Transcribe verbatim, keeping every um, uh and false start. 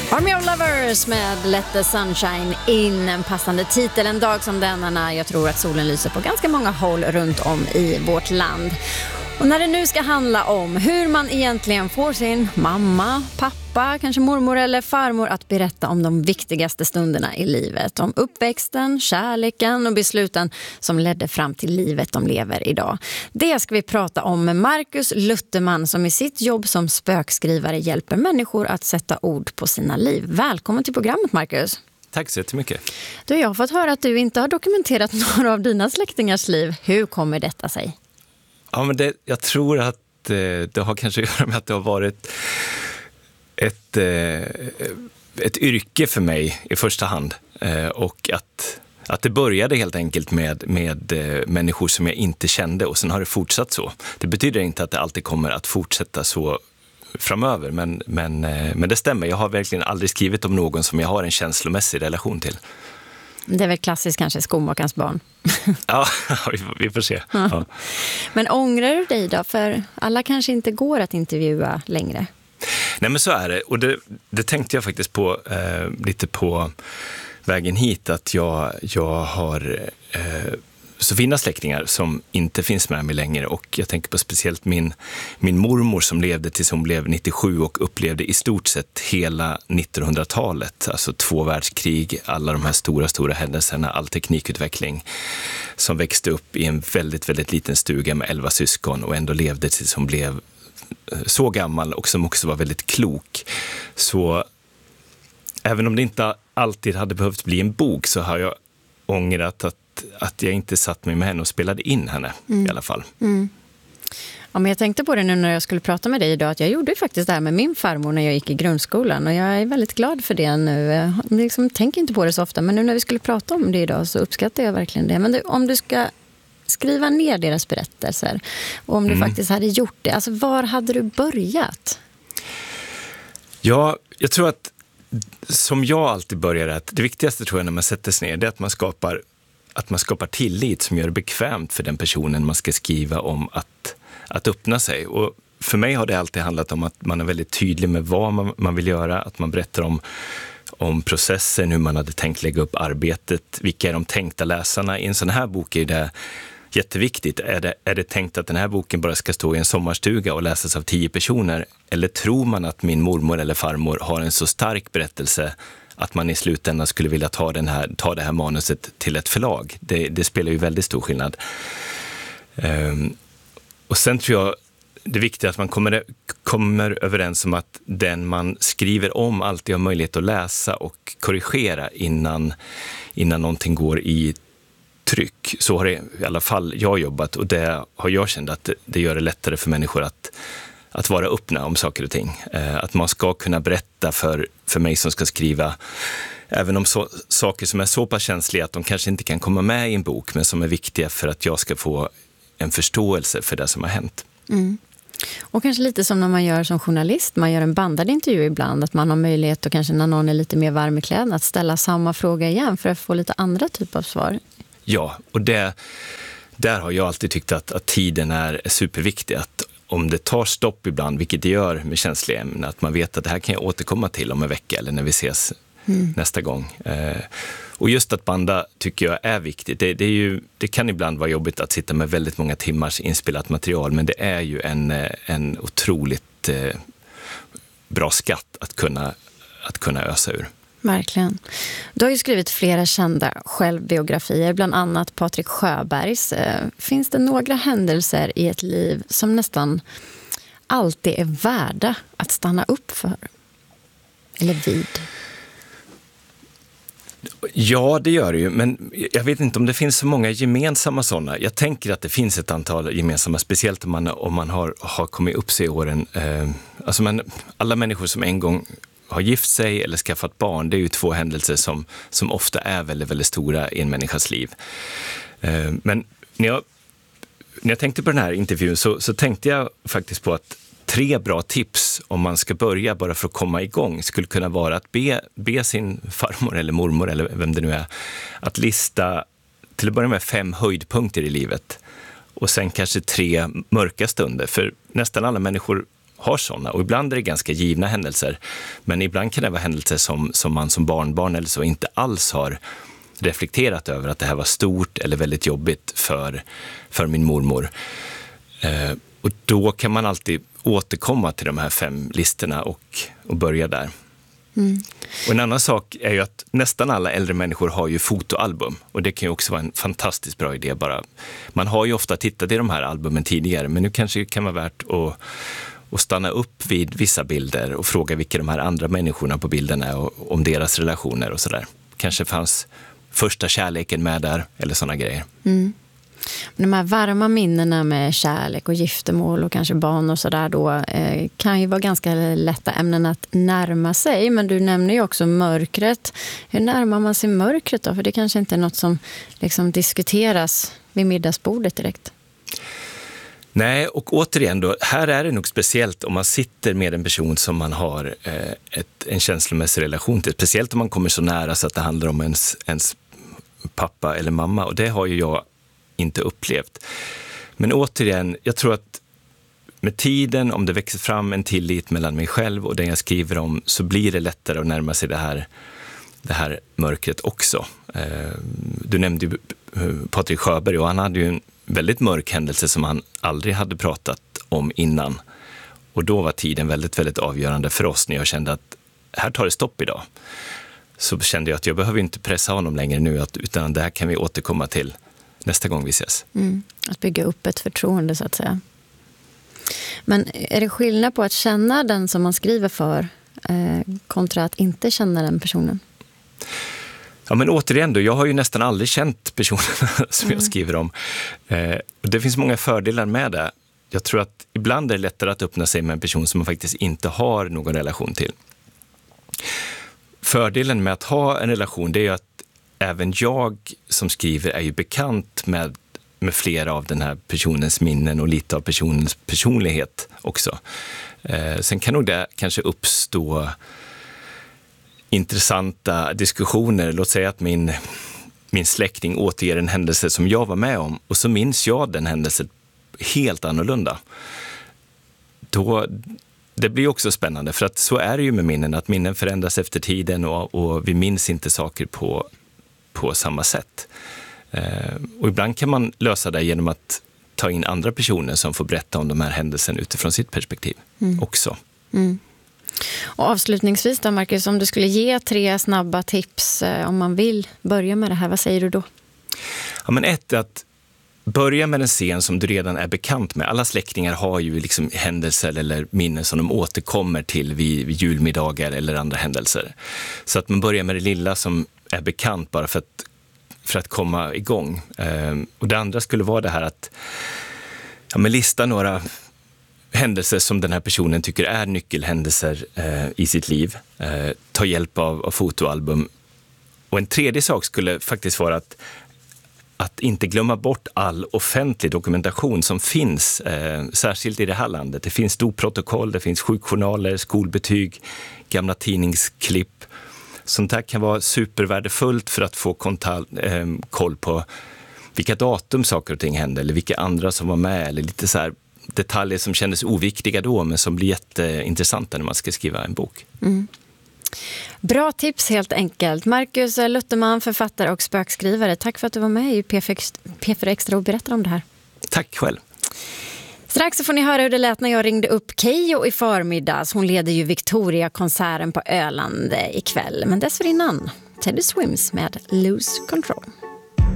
Army of Lovers med Let the Sunshine In, en passande titel en dag som denna när jag tror att solen lyser på ganska många håll runt om i vårt land. Och när det nu ska handla om hur man egentligen får sin mamma, pappa, kanske mormor eller farmor att berätta om de viktigaste stunderna i livet. Om uppväxten, kärleken och besluten som ledde fram till livet de lever idag. Det ska vi prata om med Marcus Lutterman som i sitt jobb som spökskrivare hjälper människor att sätta ord på sina liv. Välkommen till programmet, Marcus. Tack så jättemycket. Du, jag har fått höra att du inte har dokumenterat några av dina släktingars liv. Hur kommer detta sig? Ja, men det, jag tror att eh, det har kanske att göra med att det har varit ett, eh, ett yrke för mig i första hand. Eh, och att, att det började helt enkelt med, med eh, människor som jag inte kände och sen har det fortsatt så. Det betyder inte att det alltid kommer att fortsätta så framöver, men, men, eh, men det stämmer. Jag har verkligen aldrig skrivit om någon som jag har en känslomässig relation till. Det är väl klassiskt kanske skomakarens barn. Ja, vi får se. Ja. Men ångrar du dig då? För alla kanske inte går att intervjua längre. Nej, men så är det. Och det, det tänkte jag faktiskt på eh, lite på vägen hit. Att jag, jag har eh, så fina släktingar som inte finns med mig längre. Och jag tänker på speciellt min, min mormor som levde tills hon blev nittiosju och upplevde i stort sett hela nittonhundratalet. Alltså två världskrig, alla de här stora, stora händelserna, all teknikutveckling. Som växte upp i en väldigt, väldigt liten stuga med elva syskon och ändå levde tills hon blev så gammal och som också var väldigt klok. Så även om det inte alltid hade behövt bli en bok så har jag ångrat att att jag inte satt mig med henne och spelade in henne mm. i alla fall. Mm. Ja, men jag tänkte på det nu när jag skulle prata med dig idag att jag gjorde faktiskt det här med min farmor när jag gick i grundskolan och jag är väldigt glad för det nu. Jag liksom tänker inte på det så ofta, men nu när vi skulle prata om det idag så uppskattar jag verkligen det. Men du, om du ska skriva ner deras berättelser och om mm. du faktiskt hade gjort det, alltså var hade du börjat? Ja, jag tror att som jag alltid börjar att det viktigaste tror jag när man sätter sig ner det är att man skapar att man skapar tillit som gör det bekvämt för den personen man ska skriva om att, att öppna sig. Och för mig har det alltid handlat om att man är väldigt tydlig med vad man, man vill göra, att man berättar om, om processen, hur man hade tänkt lägga upp arbetet, vilka är de tänkta läsarna. I en sån här bok är det jätteviktigt. Är det, är det tänkt att den här boken bara ska stå i en sommarstuga och läsas av tio personer? Eller tror man att min mormor eller farmor har en så stark berättelse att man i slutändan skulle vilja ta, den här, ta det här manuset till ett förlag? Det, det spelar ju väldigt stor skillnad. Um, och sen tror jag det är viktigt att man kommer, kommer överens om att den man skriver om alltid har möjlighet att läsa och korrigera innan, innan någonting går i tryck. Så har det i alla fall jag jobbat och det har jag känt att det, det gör det lättare för människor att att vara öppna om saker och ting. Att man ska kunna berätta för, för mig som ska skriva, även om så, saker som är så pass känsliga att de kanske inte kan komma med i en bok, men som är viktiga för att jag ska få en förståelse för det som har hänt. Mm. Och kanske lite som när man gör som journalist, man gör en bandad intervju ibland, att man har möjlighet och kanske när någon är lite mer varm i kläderna att ställa samma fråga igen för att få lite andra typer av svar. Ja, och det, där har jag alltid tyckt att, att tiden är superviktig, att om det tar stopp ibland, vilket det gör med känsliga ämnen, att man vet att det här kan jag återkomma till om en vecka eller när vi ses mm. nästa gång. Eh, och just att banda tycker jag är viktigt. Det, det, är ju, det kan ibland vara jobbigt att sitta med väldigt många timmars inspelat material, men det är ju en, en otroligt eh, bra skatt att kunna, att kunna ösa ur. Verkligen. Du har ju skrivit flera kända självbiografier, bland annat Patrik Sjöbergs. Finns det några händelser i ett liv som nästan alltid är värda att stanna upp för? Eller vid? Ja, det gör det ju, men jag vet inte om det finns så många gemensamma sådana. Jag tänker att det finns ett antal gemensamma, speciellt om man, om man har, har kommit upp sig i åren. Eh, alltså man, alla människor som en gång har gift sig eller skaffat barn, det är ju två händelser som, som ofta är väldigt, väldigt stora i en människas liv. Eh, men när jag, när jag tänkte på den här intervjun så, så tänkte jag faktiskt på att tre bra tips om man ska börja bara för att komma igång skulle kunna vara att be, be sin farmor eller mormor eller vem det nu är att lista till att börja med fem höjdpunkter i livet och sen kanske tre mörka stunder. För nästan alla människor har sådana. Och ibland är det ganska givna händelser. Men ibland kan det vara händelser som, som man som barnbarn eller så inte alls har reflekterat över att det här var stort eller väldigt jobbigt för, för min mormor. Eh, och då kan man alltid återkomma till de här fem listorna och, och börja där. Mm. Och en annan sak är ju att nästan alla äldre människor har ju fotoalbum. Och det kan ju också vara en fantastiskt bra idé. Bara. Man har ju ofta tittat i de här albumen tidigare, men nu kanske det kan vara värt att, att stanna upp vid vissa bilder och fråga vilka de här andra människorna på bilden är och om deras relationer och sådär. Kanske fanns första kärleken med där eller sådana grejer. Mm. De här varma minnena med kärlek och giftermål och kanske barn och sådär då eh, kan ju vara ganska lätta ämnen att närma sig. Men du nämner ju också mörkret. Hur närmar man sig mörkret då? För det kanske inte är något som liksom diskuteras vid middagsbordet direkt. Nej, och återigen då, här är det nog speciellt om man sitter med en person som man har eh, ett, en känslomässig relation till. Speciellt om man kommer så nära så att det handlar om ens, ens pappa eller mamma. Och det har ju jag inte upplevt. Men återigen, jag tror att med tiden, om det växer fram en tillit mellan mig själv och den jag skriver om, så blir det lättare att närma sig det här, det här mörkret också. Du nämnde ju Patrik Sjöberg och han hade ju en väldigt mörk händelse som han aldrig hade pratat om innan. Och då var tiden väldigt, väldigt avgörande för oss när jag kände att här tar det stopp idag. Så kände jag att jag behöver inte pressa honom längre nu, utan det här kan vi återkomma till nästa gång vi ses. Mm, att bygga upp ett förtroende så att säga. Men är det skillnad på att känna den som man skriver för eh, kontra att inte känna den personen? Ja, men återigen då, jag har ju nästan aldrig känt personerna som mm. jag skriver om. Eh, det finns många fördelar med det. Jag tror att ibland är det lättare att öppna sig med en person som man faktiskt inte har någon relation till. Fördelen med att ha en relation, det är ju att även jag som skriver är ju bekant med, med flera av den här personens minnen och lite av personens personlighet också. Eh, sen kan nog det kanske uppstå intressanta diskussioner. Låt säga att min, min släkting återger en händelse som jag var med om och så minns jag den händelsen helt annorlunda. Då, det blir också spännande, för att så är det ju med minnen, att minnen förändras efter tiden och, och vi minns inte saker på på samma sätt. Eh, och ibland kan man lösa det genom att ta in andra personer som får berätta om de här händelserna utifrån sitt perspektiv mm. också. Mm. Och avslutningsvis då, Marcus, om du skulle ge tre snabba tips eh, om man vill börja med det här, vad säger du då? Ja, men ett är att börja med en scen som du redan är bekant med. Alla släktingar har ju liksom händelser eller minnen som de återkommer till vid, vid julmiddagar eller andra händelser. Så att man börjar med det lilla som är bekant bara för att, för att komma igång. Ehm, och det andra skulle vara det här att ja, men lista några händelser som den här personen tycker är nyckelhändelser eh, i sitt liv. Eh, ta hjälp av, av fotoalbum. Och en tredje sak skulle faktiskt vara att att inte glömma bort all offentlig dokumentation som finns, eh, särskilt i det här landet. Det finns dopprotokoll, det finns sjukjournaler, skolbetyg, gamla tidningsklipp. Sånt här kan vara supervärdefullt för att få kontal, eh, koll på vilka datum saker och ting hände eller vilka andra som var med, eller lite så här detaljer som kändes oviktiga då men som blir jätteintressanta när man ska skriva en bok. Mm. Bra tips helt enkelt. Marcus Lutterman, författare och spökskrivare. Tack för att du var med i P fyra Extra och berättade om det här. Tack själv. Strax så får ni höra hur det lät när jag ringde upp Keyyo i förmiddags. Hon leder ju Victoria-konserten på Öland ikväll. Men dessförinnan, Teddy Swims med Lose Control.